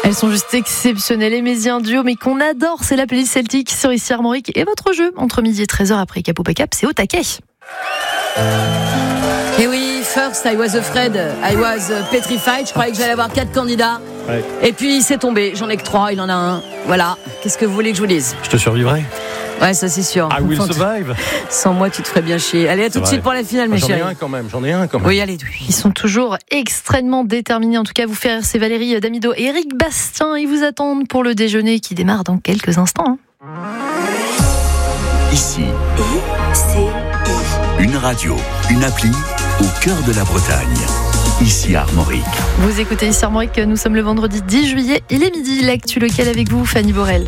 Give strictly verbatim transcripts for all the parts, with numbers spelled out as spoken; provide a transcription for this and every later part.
Elles sont juste exceptionnelles, les Méziens duo, mais qu'on adore, c'est la playlist celtique sur Ici Armorique et votre jeu entre midi et treize heures après Cap ou pas Cap, c'est au taquet. Et oui, first I was afraid, I was petrified, je croyais que j'allais avoir quatre candidats. Ouais. Et puis c'est tombé, j'en ai que trois, il en a un. Voilà, qu'est-ce que vous voulez que je vous dise ? Je te survivrai. Ouais, ça c'est sûr. I will survive. Sans moi, tu te ferais bien chier. Allez, à tout de suite pour la finale, mes j'en chéris. J'en ai un quand même, j'en ai un quand même. Oui, allez. Ils sont toujours extrêmement déterminés. En tout cas, vous faire, c'est Valérie Damido et Eric Bastien. Ils vous attendent pour le déjeuner qui démarre dans quelques instants. Ici, une radio, une appli au cœur de la Bretagne. Ici Armorique. Vous écoutez Ici Armorique, nous sommes le vendredi dix juillet. Il est midi, l'actu local avec vous, Fanny Borel.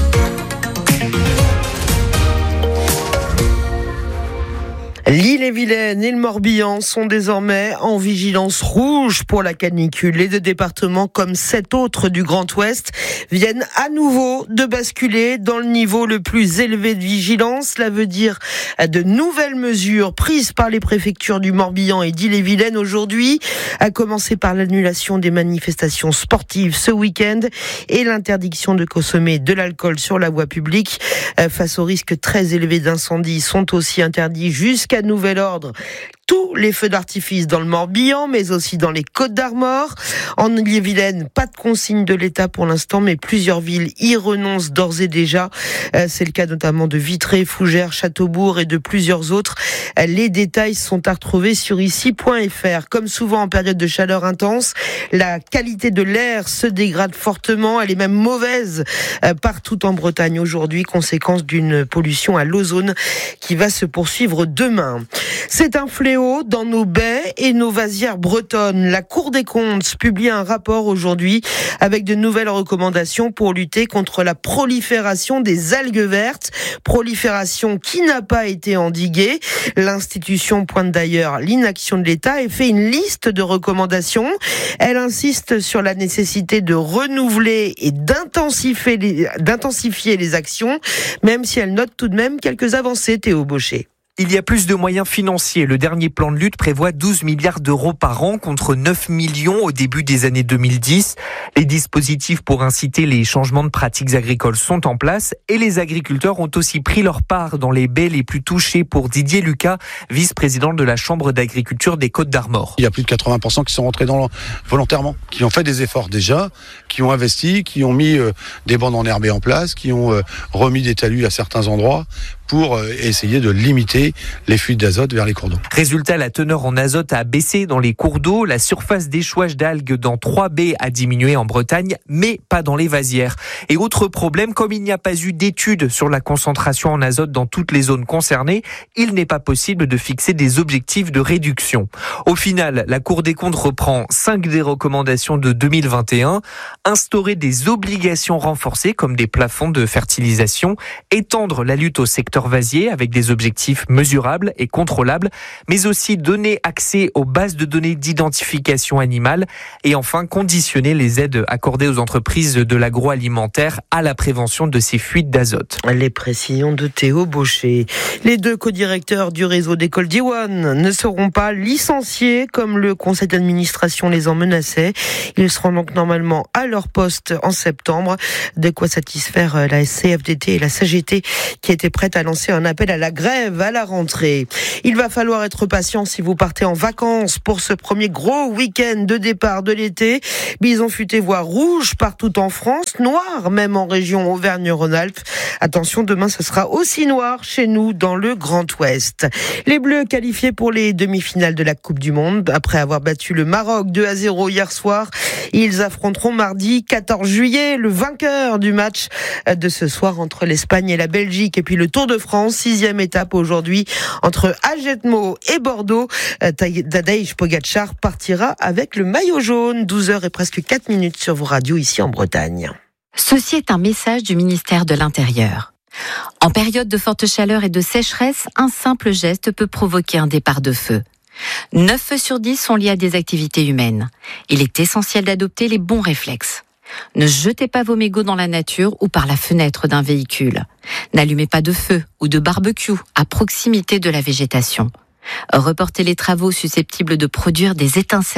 L'Ille-et-Vilaine et le Morbihan sont désormais en vigilance rouge pour la canicule. Les deux départements, comme sept autres du Grand Ouest, viennent à nouveau de basculer dans le niveau le plus élevé de vigilance. Cela veut dire de nouvelles mesures prises par les préfectures du Morbihan et d'Ille-et-Vilaine aujourd'hui, à commencer par l'annulation des manifestations sportives ce week-end et l'interdiction de consommer de l'alcool sur la voie publique. Face au risque très élevé d'incendie, sont aussi interdits jusqu'à nouvel ordre tous les feux d'artifice dans le Morbihan, mais aussi dans les Côtes-d'Armor. En Ille-et-Vilaine, pas de consigne de l'État pour l'instant, mais plusieurs villes y renoncent d'ores et déjà. C'est le cas notamment de Vitré, Fougères, Châteaubourg et de plusieurs autres. Les détails sont à retrouver sur ici point f r. Comme souvent en période de chaleur intense, la qualité de l'air se dégrade fortement. Elle est même mauvaise partout en Bretagne aujourd'hui, conséquence d'une pollution à l'ozone qui va se poursuivre demain. C'est un fléau dans nos baies et nos vasières bretonnes. La Cour des comptes publie un rapport aujourd'hui avec de nouvelles recommandations pour lutter contre la prolifération des algues vertes, prolifération qui n'a pas été endiguée. L'institution pointe d'ailleurs l'inaction de l'État et fait une liste de recommandations. Elle insiste sur la nécessité de renouveler et d'intensifier les, d'intensifier les actions, même si elle note tout de même quelques avancées, Théo Baucher. Il y a plus de moyens financiers. Le dernier plan de lutte prévoit douze milliards d'euros par an contre neuf millions au début des années deux mille dix. Les dispositifs pour inciter les changements de pratiques agricoles sont en place et les agriculteurs ont aussi pris leur part dans les baies les plus touchées pour Didier Lucas, vice-président de la Chambre d'agriculture des Côtes-d'Armor. Il y a plus de quatre-vingts pour cent qui sont rentrés dans le, volontairement, qui ont fait des efforts déjà, qui ont investi, qui ont mis euh, des bandes enherbées en place, qui ont euh, remis des talus à certains endroits pour euh, essayer de limiter les fuites d'azote vers les cours d'eau. Résultat, la teneur en azote a baissé dans les cours d'eau. La surface d'échouage d'algues dans trois baies a diminué en Bretagne, mais pas dans les vasières. Et autre problème, comme il n'y a pas eu d'études sur la concentration en azote dans toutes les zones concernées, il n'est pas possible de fixer des objectifs de réduction. Au final, la Cour des comptes reprend cinq des recommandations de deux mille vingt et un. Instaurer des obligations renforcées comme des plafonds de fertilisation, étendre la lutte au secteur vasier avec des objectifs mesurables et contrôlables, mais aussi donner accès aux bases de données d'identification animale et enfin conditionner les aides accordées aux entreprises de l'agroalimentaire à la prévention de ces fuites d'azote. Les précisions de Théo Baucher. Les deux codirecteurs du réseau d'écoles d'Iwan ne seront pas licenciés comme le conseil d'administration les en menaçait. Ils seront donc normalement à leur poste en septembre. De quoi satisfaire la C F D T et la C G T qui étaient prêtes à lancer un appel à la grève à la rentrée. Il va falloir être patient si vous partez en vacances pour ce premier gros week-end de départ de l'été. Bison futé voire rouge partout en France, noir même en région Auvergne-Rhône-Alpes. Attention, demain ce sera aussi noir chez nous dans le Grand Ouest. Les Bleus qualifiés pour les demi-finales de la Coupe du Monde après avoir battu le Maroc deux à zéro hier soir. Ils affronteront mardi quatorze juillet le vainqueur du match de ce soir entre l'Espagne et la Belgique. Et puis le Tour de France, sixième étape aujourd'hui entre Ajetmo et Bordeaux. Tadej Pogačar partira avec le maillot jaune. douze heures et presque quatre minutes sur vos radios ici en Bretagne. Ceci est un message du ministère de l'Intérieur. En période de forte chaleur et de sécheresse, un simple geste peut provoquer un départ de feu. neuf feux sur dix sont liés à des activités humaines. Il est essentiel d'adopter les bons réflexes. Ne jetez pas vos mégots dans la nature ou par la fenêtre d'un véhicule. N'allumez pas de feu ou de barbecue à proximité de la végétation. Reportez les travaux susceptibles de produire des étincelles.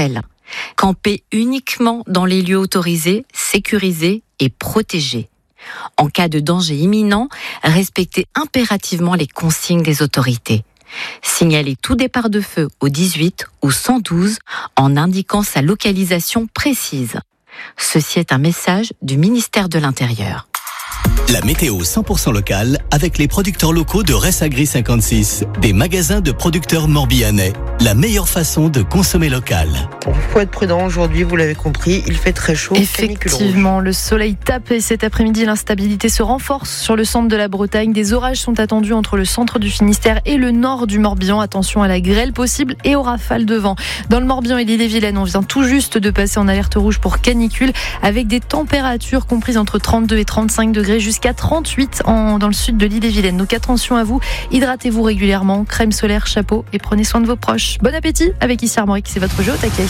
Campez uniquement dans les lieux autorisés, sécurisés et protégés. En cas de danger imminent, respectez impérativement les consignes des autorités. Signalez tout départ de feu au dix-huit ou cent douze en indiquant sa localisation précise. Ceci est un message du ministère de l'Intérieur. La météo cent pour cent locale avec les producteurs locaux de Ressagri cinquante-six, des magasins de producteurs morbihanais. La meilleure façon de consommer local. Il faut être prudent aujourd'hui, vous l'avez compris, il fait très chaud. Effectivement, le soleil tape et cet après-midi, l'instabilité se renforce sur le centre de la Bretagne. Des orages sont attendus entre le centre du Finistère et le nord du Morbihan. Attention à la grêle possible et aux rafales de vent. Dans le Morbihan et l'Ille-et-Vilaine, on vient tout juste de passer en alerte rouge pour canicule avec des températures comprises entre trente-deux et trente-cinq degrés jusqu'à trente-huit en, dans le sud de l'Ille-et-Vilaine. Donc attention à vous, hydratez-vous régulièrement, crème solaire, chapeau et prenez soin de vos proches. Bon appétit avec Ici Armorique, c'est votre jeu au taquet.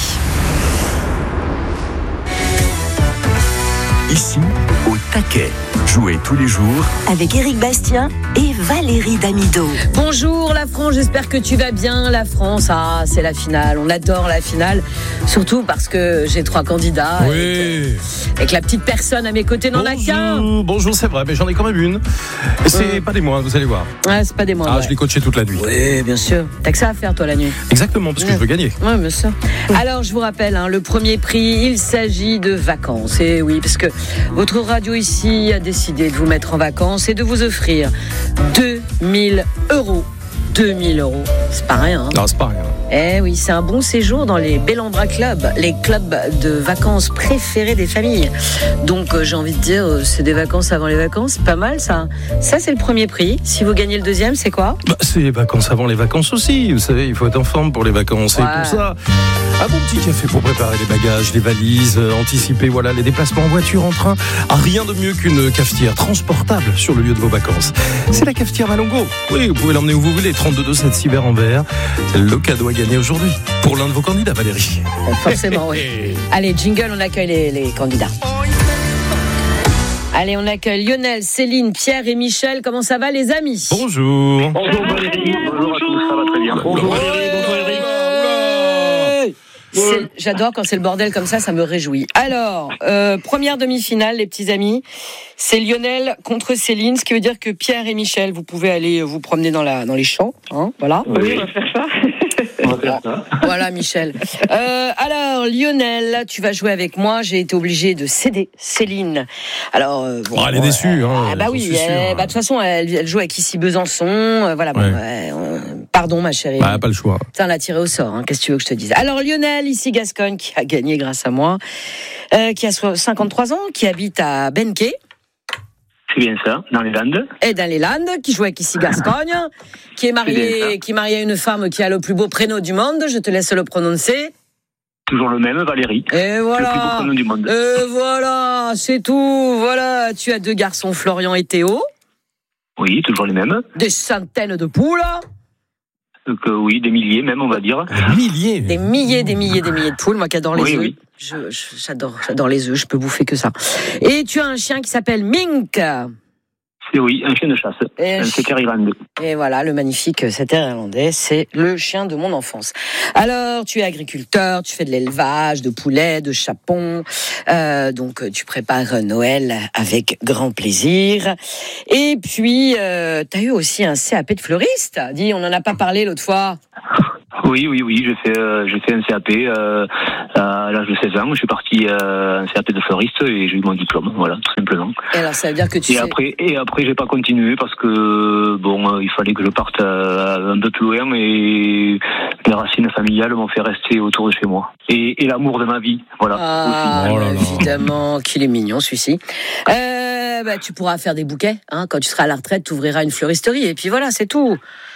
Ici, au taquet. Jouez tous les jours avec Éric Bastien et Valérie Damido. Bonjour la France, j'espère que tu vas bien. La France, ah, c'est la finale. On adore la finale, surtout parce que j'ai trois candidats. Oui. Et que, et que la petite personne à mes côtés n'en a qu'un. Bonjour, c'est vrai, mais j'en ai quand même une. Et c'est Hum. pas des moindres, vous allez voir. Ouais, c'est pas des moindres. Ah, ouais. je l'ai coaché toute la nuit. Oui, bien sûr. T'as que ça à faire, toi, la nuit. Exactement, parce que Ouais. je veux gagner. Oui, bien sûr. Alors, je vous rappelle, hein, le premier prix, il s'agit de vacances. Et oui, parce que votre radio ici a décidé de vous mettre en vacances et de vous offrir deux mille euros. deux mille euros, c'est pas rien. Hein. Non, c'est pas rien. Eh oui, c'est un bon séjour dans les Bellambra Club, les clubs de vacances préférés des familles. Donc, euh, j'ai envie de dire, euh, c'est des vacances avant les vacances, pas mal ça. Ça, c'est le premier prix. Si vous gagnez le deuxième, c'est quoi ? Bah, c'est les vacances avant les vacances aussi. Vous savez, il faut être en forme pour les vacances. Ouais. Et pour ça, un bon petit café pour préparer les bagages, les valises, euh, anticiper voilà, les déplacements en voiture, en train. Ah, rien de mieux qu'une cafetière transportable sur le lieu de vos vacances. C'est la cafetière Malongo. Oui, vous pouvez l'emmener où vous voulez. trente-deux deux sept cyber en vert. C'est le cadeau à gagner aujourd'hui pour l'un de vos candidats, Valérie. Forcément, oui. Allez, jingle, on accueille les, les candidats. Allez, on accueille Lionel, Céline, Pierre et Michel. Comment ça va, les amis ? Bonjour. Bonjour Valérie, bonjour à tous, ça va très bien. Bonjour Valérie, bonjour Eric. C'est- J'adore quand c'est le bordel comme ça, ça me réjouit. Alors, euh, première demi-finale, les petits amis, c'est Lionel contre Céline, ce qui veut dire que Pierre et Michel, vous pouvez aller vous promener dans, la, dans les champs, hein, voilà. Oui, on va faire ça. On va faire ça. Voilà, Michel. Euh, alors, Lionel, tu vas jouer avec moi. J'ai été obligée de céder Céline. Alors, euh, bon, Oh, elle est déçue. Hein, ah bah j'en oui, suis sûr. eh, bah, de toute façon, elle, elle joue avec Issy Besançon. euh, voilà, bon, Ouais. ouais, euh, pardon, ma chérie. Bah, pas le choix. Putain, on l'a tiré au sort, hein. Qu'est-ce que tu veux que je te dise ? Alors, Lionel, ici Gascogne, qui a gagné grâce à moi, euh, qui a so- cinquante-trois ans, qui habite à Benquet, C'est bien ça, dans les Landes. et dans les Landes, qui joue avec ici Gascogne, qui est C'est bien marié, ça. qui est marié à une femme qui a le plus beau prénom du monde. Je te laisse le prononcer. Toujours le même, Valérie. Et Le plus beau voilà. prénom du monde. Et voilà, c'est tout. Voilà, tu as deux garçons, Florian et Théo, Oui, toujours les mêmes. des centaines de poules, Donc, euh, oui, des milliers même, on va dire. Des milliers. des milliers, des milliers, des milliers de poules. Moi qui adore les Oui, œufs. oui. Je- je- j'adore, j'adore les œufs. Je peux bouffer que ça. Et tu as un chien qui s'appelle Mink. C'est oui, un chien de chasse. Et Un ch- setter irlandais. Et voilà, le magnifique setter irlandais, c'est le chien de mon enfance. Alors, tu es agriculteur, tu fais de l'élevage, de poulets, de chapons, euh, donc tu prépares Noël avec grand plaisir. Et puis, euh, tu as eu aussi un C A P de fleuriste. Dis, on n'en a pas parlé l'autre fois. Oui, oui, oui, j'ai fait, euh, j'ai fait un C A P euh, à l'âge de seize ans. Je suis parti euh, un C A P de fleuriste et j'ai eu mon diplôme, voilà, tout simplement. Et alors, ça veut dire que tu Et sais... après, et après, j'ai pas continué parce que bon, euh, il fallait que je parte euh, un peu plus loin et les racines familiales m'ont fait rester autour de chez moi. Et, et l'amour de ma vie, voilà. Ah, Oh là là. évidemment, qu'il est mignon celui-ci. Euh, bah, tu pourras faire des bouquets. Hein, quand tu seras à la retraite, tu ouvriras une fleuristerie. Et puis voilà, c'est tout.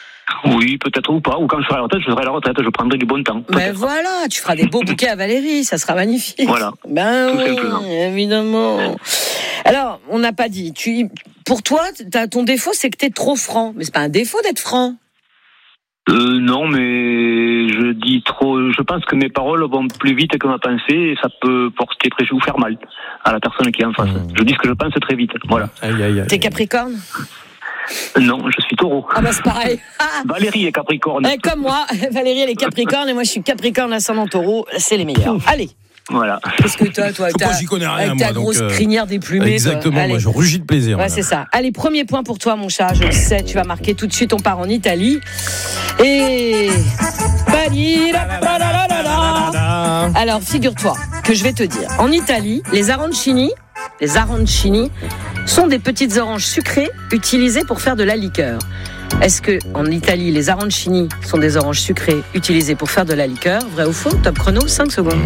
Oui, peut-être ou pas. Ou quand je serai à la retraite, je serai à la retraite, je prendrai du bon temps. Mais peut-être. voilà, tu feras des beaux bouquets à Valérie, ça sera magnifique. Voilà, Ben tout oui, simplement. évidemment. Alors, on n'a pas dit. Tu, pour toi, t'as, ton défaut, c'est que t'es trop franc. Mais c'est pas un défaut d'être franc. Euh, non, mais je dis trop. Je pense que mes paroles vont plus vite que ma pensée et ça peut porter préjudice ou faire mal à la personne qui est en face. Mmh. Je dis ce que je pense très vite. Voilà. Aïe, aïe, aïe. T'es Capricorne ? Non, je suis taureau. Ah bah c'est pareil. Valérie est Capricorne. Eh, comme moi, Valérie elle est Capricorne et moi je suis Capricorne ascendant Taureau, c'est les meilleurs. Allez. Voilà. Parce que toi, toi, Je crois que j'y connais rien, avec ta moi, grosse donc, euh, crinière déplumée. Exactement, toi. moi Allez. je rugis de plaisir. Ouais, c'est ça. Allez, premier point pour toi, mon chat. Je le sais, tu vas marquer tout de suite. On part en Italie. Et. Alors, figure-toi que je vais te dire. En Italie, les arancini, les arancini sont des petites oranges sucrées utilisées pour faire de la liqueur. Est-ce que en Italie, les arancini sont des oranges sucrées utilisées pour faire de la liqueur? Vrai ou faux? Top chrono, cinq secondes.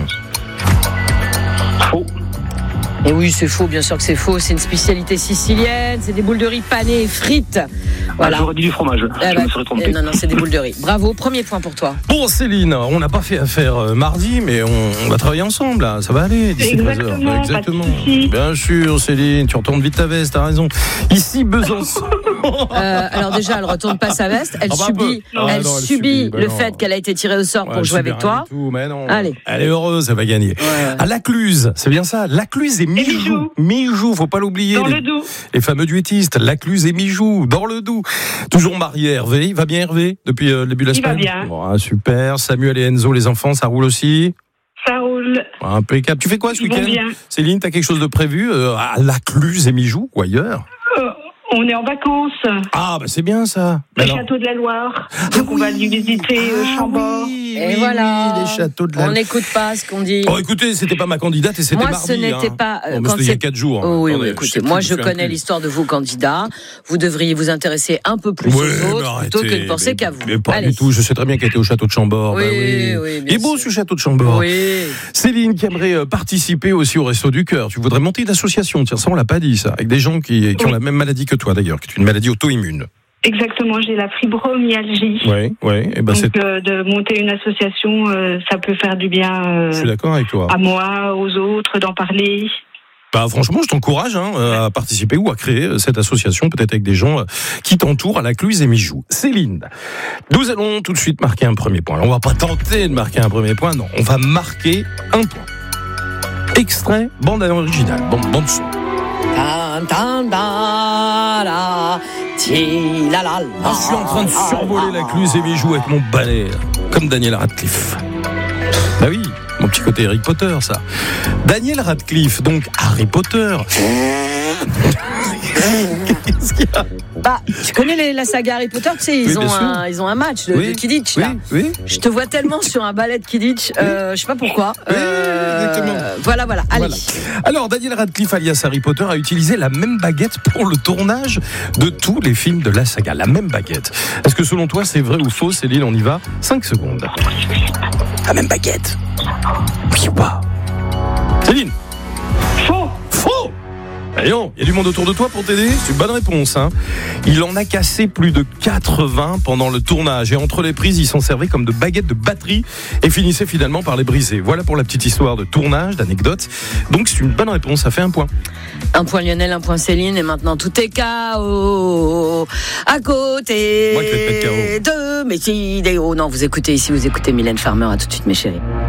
Faux. Et oui, c'est faux, bien sûr que c'est faux. C'est une spécialité sicilienne. C'est des boules de riz panées et frites. Voilà. Ah, j'aurais dit du fromage. Ah je bah, me serais trompé. eh, non, non, c'est des boules de riz. Bravo, premier point pour toi. Bon, Céline, on n'a pas fait affaire euh, mardi, mais on, on va travailler ensemble, là. Ça va aller d'ici treize heures. Exactement, Exactement. pas de souci. Bien sûr, Céline, tu retournes vite ta veste, t'as raison. Ici, Besançon. Euh, alors déjà, elle retourne pas sa veste. Elle Ah bah, subit, un peu. elle Ah non, elle subit subit, bah le non. fait qu'elle a été tirée au sort Ouais, pour jouer avec toi. Tout, mais non. Allez. Elle est heureuse, elle va gagner. Ouais. À Lacluse, c'est bien ça. Lacluse et Mijou. Mijou, faut pas l'oublier. Dans les, le Doubs. les fameux duettistes, Lacluse et Mijou, dans le Doubs. Toujours marié, Hervé. Il va bien, Hervé, depuis euh, le début de la Il va semaine? bien. Bon, ah, super. Samuel et Enzo, les enfants, ça roule aussi? Ça roule. Impeccable. Tu fais quoi ce Ils vont week-end? bien. Céline, t'as quelque chose de prévu euh, à Lacluse et Mijou ou ailleurs? Euh, on est en vacances. Ah, bah c'est bien ça. Le Alors- château de la Loire. Donc on va aller visiter euh, Ah Chambord. oui, Et oui, voilà. oui, les châteaux de la... On n'écoute pas ce qu'on dit. Oh, écoutez, c'était pas ma candidate et c'était Moi, mardi. ce n'était hein. pas, euh, Oh, mais quand c'était il y a c'est- quatre jours. Oh, oui, Attendez, oui, je écoutez, sais plus, moi je je me souviens connais plus. l'histoire de vos candidats. Vous devriez vous intéresser un peu plus Ouais, aux mais autres plutôt que arrêtez, de penser mais- qu'à vous. Mais pas Allez. du tout. Je sais très bien qu'elle était au château de Chambord. Oui, bah oui. oui, bien Il est beau sûr. ce château de Chambord. Oui. Céline qui aimerait euh, participer aussi au Resto du Cœur. Tu voudrais monter une association. Tiens, ça on l'a pas dit ça. Avec des gens qui, qui ont Oui. la même maladie que toi d'ailleurs, qui est une maladie auto-immune. Exactement, j'ai la fibromyalgie. Oui, oui. Et ben c'est. Donc euh, de monter une association, euh, ça peut faire du bien euh, Je suis d'accord avec toi. à moi, aux autres, d'en parler. Bah, franchement, je t'encourage hein, à participer ou à créer cette association, peut-être avec des gens euh, qui t'entourent à Lacluse et Mijou. Céline, nous allons tout de suite marquer un premier point. Alors, on va pas tenter de marquer un premier point, non. On va marquer un point. Extrait, bande originale, bande, bande son. Tan, tan, da, la, ti, la, la, la. Ah, je suis en train de survoler Lacluse et Mijou avec mon balai, comme Daniel Radcliffe. Bah oui, mon petit côté Harry Potter, ça. Daniel Radcliffe, donc Harry Potter. Qu'est-ce qu'il y a? Bah, tu connais les- la saga Harry Potter, tu sais, ils, Oui, ont bien sûr. un, ils ont un match de, Oui, de Quidditch, oui, là. oui. Je te vois tellement sur un ballet de Quidditch, euh, je sais pas pourquoi. Oui, exactement. Voilà, voilà, allez. Voilà. Alors, Daniel Radcliffe, alias Harry Potter, a utilisé la même baguette pour le tournage de tous les films de la saga. La même baguette. Est-ce que selon toi, c'est vrai ou faux, Céline? On y va. cinq secondes. La même baguette. Oui ou pas? Céline? Faux. Faux! Voyons, il y a du monde autour de toi pour t'aider? C'est une bonne réponse. Hein. Il en a cassé plus de quatre-vingts pendant le tournage. Et entre les prises, ils s'en servaient comme de baguettes de batterie et finissaient finalement par les briser. Voilà pour la petite histoire de tournage, d'anecdote. Donc c'est une bonne réponse, ça fait un point. Un point Lionel, un point Céline, et maintenant tout est K O à côté Moi qui vais te mettre K O. de mes idéaux. Non, vous écoutez ici, vous écoutez Mylène Farmer, à tout de suite mes chéris.